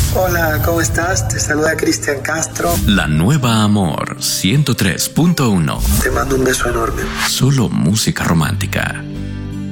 Hola, ¿cómo estás? Te saluda Cristian Castro. La Nueva Amor 103.1. Te mando un beso enorme. Solo música romántica.